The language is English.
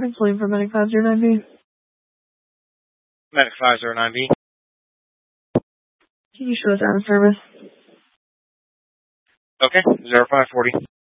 Prince for Medic 509B. Medic 509B. Can you show us out of service? Okay, 0540.